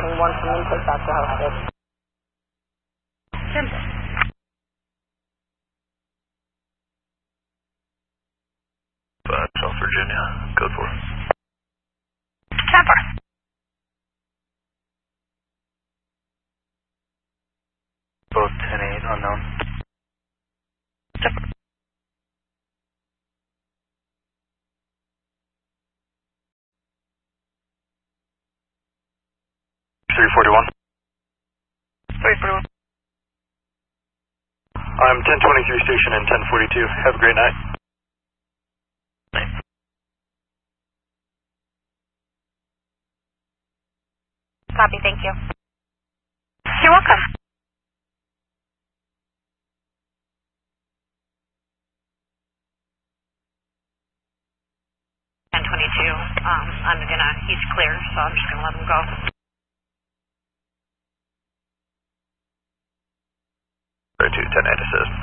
1021 from intake back to house 6. 10. South Virginia, code 4. 10-4. Both 10-8, unknown. 10-4. $341. 341. I'm 1023 station and 1042. Have a great night. Copy, thank you. You're welcome. He's clear, so I'm just gonna let him go. 10-8 assist.